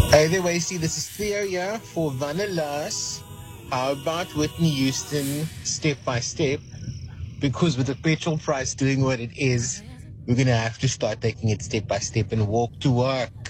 Hey there, Wasty. This is Theo here for Vanillas. How about Whitney Houston step by step? Because with the petrol price doing what it is, we're going to have to start taking it step by step and walk to work.